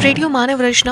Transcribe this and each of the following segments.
Radio मानव रचना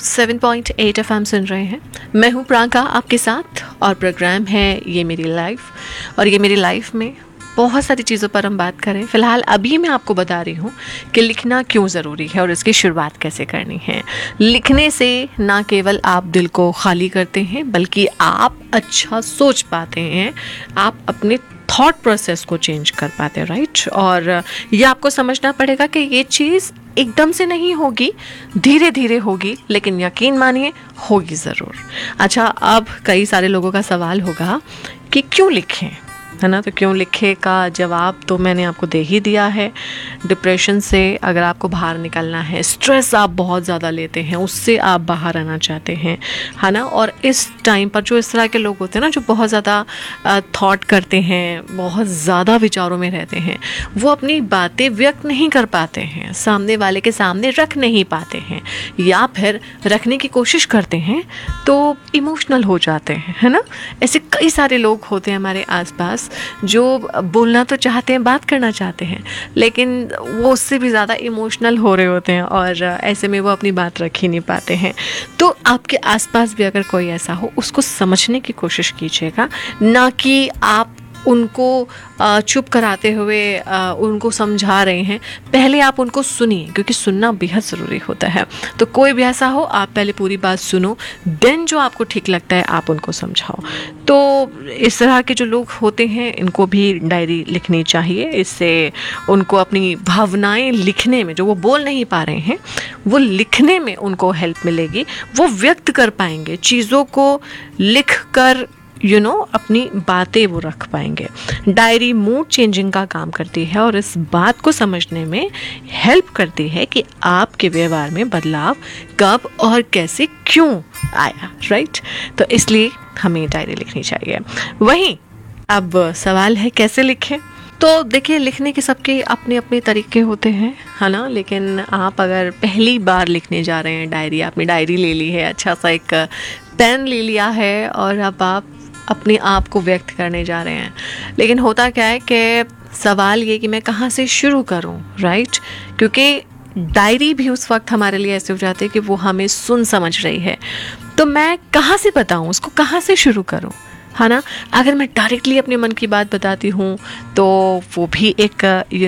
107.8 FM सुन रहे हैं। मैं हूं प्रांका आपके साथ और प्रोग्राम है ये मेरी लाइफ। और ये मेरी लाइफ में बहुत सारी चीज़ों पर हम बात करें। फ़िलहाल अभी मैं आपको बता रही हूँ कि लिखना क्यों ज़रूरी है और इसकी शुरुआत कैसे करनी है। लिखने से ना केवल आप दिल को खाली करते हैं बल्कि आप अच्छा सोच पाते हैं, आप अपने थॉट प्रोसेस को चेंज कर पाते हैं, राइट। और ये आपको समझना पड़ेगा कि ये चीज़ एकदम से नहीं होगी, धीरे धीरे होगी, लेकिन यकीन मानिए होगी ज़रूर। अच्छा, अब कई सारे लोगों का सवाल होगा कि क्यों लिखें, है ना। तो क्यों लिखे का जवाब तो मैंने आपको दे ही दिया है। डिप्रेशन से अगर आपको बाहर निकलना है, स्ट्रेस आप बहुत ज़्यादा लेते हैं, उससे आप बाहर आना चाहते हैं, है ना। और इस टाइम पर जो इस तरह के लोग होते हैं ना, जो बहुत ज़्यादा थॉट करते हैं, बहुत ज़्यादा विचारों में रहते हैं, वो अपनी बातें व्यक्त नहीं कर पाते हैं, सामने वाले के सामने रख नहीं पाते हैं, या फिर रखने की कोशिश करते हैं तो इमोशनल हो जाते हैं, है ना। ऐसे कई सारे लोग होते हैं हमारे आसपास जो बोलना तो चाहते हैं, बात करना चाहते हैं, लेकिन वो उससे भी ज़्यादा इमोशनल हो रहे होते हैं और ऐसे में वो अपनी बात रख ही नहीं पाते हैं। तो आपके आसपास भी अगर कोई ऐसा हो, उसको समझने की कोशिश कीजिएगा, ना कि आप उनको चुप कराते हुए उनको समझा रहे हैं। पहले आप उनको सुनिए, क्योंकि सुनना बेहद ज़रूरी होता है। तो कोई भी ऐसा हो, आप पहले पूरी बात सुनो, देन जो आपको ठीक लगता है आप उनको समझाओ। तो इस तरह के जो लोग होते हैं, इनको भी डायरी लिखनी चाहिए। इससे उनको अपनी भावनाएं लिखने में, जो वो बोल नहीं पा रहे हैं, वो लिखने में उनको हेल्प मिलेगी। वो व्यक्त कर पाएंगे चीज़ों को, लिख कर अपनी बातें वो रख पाएंगे। डायरी मूड चेंजिंग का काम करती है और इस बात को समझने में हेल्प करती है कि आपके व्यवहार में बदलाव कब और कैसे क्यों आया, राइट। तो इसलिए हमें डायरी लिखनी चाहिए। वहीं अब सवाल है कैसे लिखें। तो देखिए, लिखने के सबके अपने अपने तरीके होते हैं, है ना। लेकिन आप अगर पहली बार लिखने जा रहे हैं डायरी, आपने डायरी ले ली है, अच्छा सा एक पेन ले लिया है और अब आप अपने आप को व्यक्त करने जा रहे हैं, लेकिन होता क्या है कि सवाल ये कि मैं कहाँ से शुरू करूँ, राइट। क्योंकि डायरी भी उस वक्त हमारे लिए ऐसे हो जाते हैं कि वो हमें सुन समझ रही है, तो मैं कहाँ से बताऊँ उसको, कहाँ से शुरू करूँ, है ना। अगर मैं डायरेक्टली अपने मन की बात बताती हूँ तो वो भी एक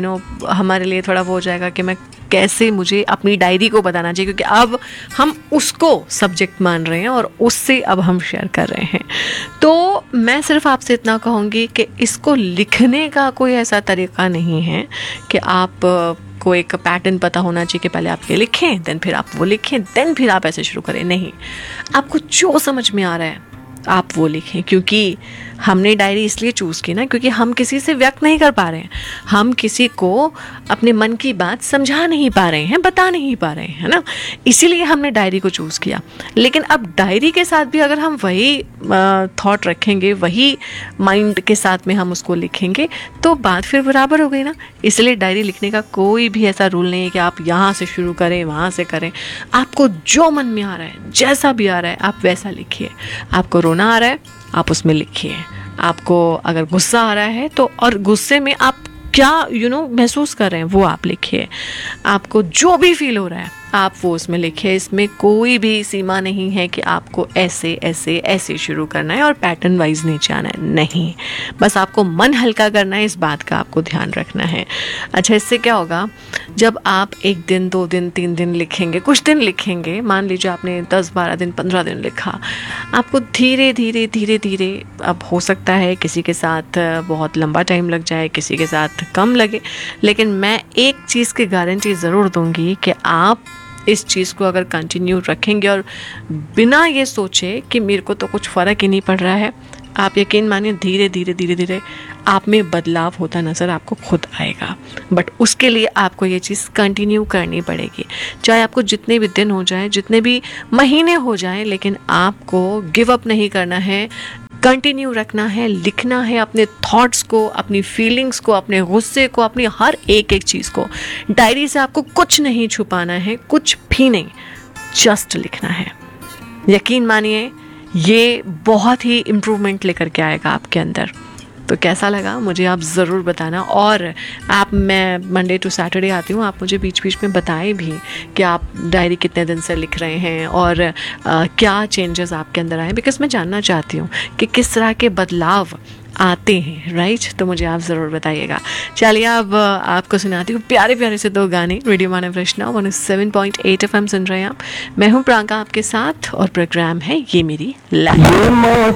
हमारे लिए थोड़ा वो हो जाएगा कि मैं कैसे मुझे अपनी डायरी को बताना चाहिए, क्योंकि अब हम उसको सब्जेक्ट मान रहे हैं और उससे अब हम शेयर कर रहे हैं। तो मैं सिर्फ आपसे इतना कहूँगी कि इसको लिखने का कोई ऐसा तरीका नहीं है कि आप को एक पैटर्न पता होना चाहिए कि पहले आप ये लिखें, देन फिर आप वो लिखें, देन फिर आप ऐसे शुरू करें। नहीं, आपको जो समझ में आ रहा है आप वो लिखें। क्योंकि हमने डायरी इसलिए चूज़ की ना, क्योंकि हम किसी से व्यक्त नहीं कर पा रहे हैं, हम किसी को अपने मन की बात समझा नहीं पा रहे हैं, बता नहीं पा रहे हैं, है ना। इसीलिए हमने डायरी को चूज़ किया। लेकिन अब डायरी के साथ भी अगर हम वही थॉट रखेंगे, वही माइंड के साथ में हम उसको लिखेंगे, तो बात फिर बराबर हो गई ना। इसलिए डायरी लिखने का कोई भी ऐसा रूल नहीं है कि आप यहाँ से शुरू करें, वहाँ से करें। आपको जो मन में आ रहा है, जैसा भी आ रहा है, आप वैसा लिखिए। आपको रोना आ रहा है, आप उसमें लिखिए। आपको अगर गुस्सा आ रहा है तो, और गुस्से में आप क्या महसूस कर रहे हैं वो आप लिखिए। आपको जो भी फील हो रहा है आप वो उसमें लिखिए। इसमें कोई भी सीमा नहीं है कि आपको ऐसे ऐसे ऐसे शुरू करना है और पैटर्न वाइज नीचे आना है, नहीं। बस आपको मन हल्का करना है, इस बात का आपको ध्यान रखना है। अच्छा, इससे क्या होगा, जब आप 1 दिन 2 दिन 3 दिन लिखेंगे, कुछ दिन लिखेंगे, मान लीजिए आपने 10 12 दिन 15 दिन लिखा, आपको धीरे धीरे धीरे धीरे, अब हो सकता है किसी के साथ बहुत लंबा टाइम लग जाए, किसी के साथ कम लगे, लेकिन मैं एक चीज़ की गारंटी ज़रूर दूंगी कि आप इस चीज़ को अगर कंटिन्यू रखेंगे और बिना ये सोचे कि मेरे को तो कुछ फ़र्क ही नहीं पड़ रहा है, आप यकीन मानिए धीरे धीरे धीरे धीरे आप में बदलाव होता नज़र आपको खुद आएगा। बट उसके लिए आपको ये चीज़ कंटिन्यू करनी पड़ेगी, चाहे आपको जितने भी दिन हो जाए, जितने भी महीने हो जाए, लेकिन आपको गिव अप नहीं करना है, कंटिन्यू रखना है, लिखना है अपने थॉट्स को, अपनी फीलिंग्स को, अपने गुस्से को, अपनी हर एक एक चीज़ को। डायरी से आपको कुछ नहीं छुपाना है, कुछ भी नहीं, जस्ट लिखना है। यकीन मानिए ये बहुत ही इम्प्रूवमेंट लेकर के आएगा आपके अंदर। तो कैसा लगा मुझे आप ज़रूर बताना। और मैं मंडे टू सैटरडे आती हूँ, आप मुझे बीच बीच में बताएं भी कि आप डायरी कितने दिन से लिख रहे हैं और क्या चेंजेस आपके अंदर आए, बिकॉज मैं जानना चाहती हूँ कि किस तरह के बदलाव आते हैं, राइट। तो मुझे आप ज़रूर बताइएगा। चलिए अब आपको सुनाती हूँ प्यारे प्यारे से 2 गाने। रेडियो मानव रचना 107.8 FM सुन रहे हैं आप। मैं हूँ प्रांका आपके साथ और प्रोग्राम है ये मेरी लाइफ।